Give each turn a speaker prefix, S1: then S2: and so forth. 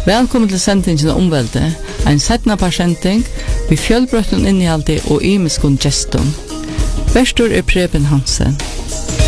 S1: Velkommen til sendingen av omvelde, en setna parsending, vi fjølbrøtten innehalde og imiskun gestum. Verstor Preben Hansen.